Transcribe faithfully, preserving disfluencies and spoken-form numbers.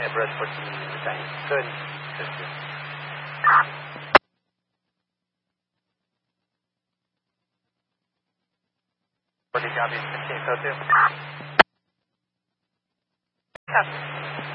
Embrace forty-nine. Good. Good. Good. forty copy, fifteen oh two. Copy.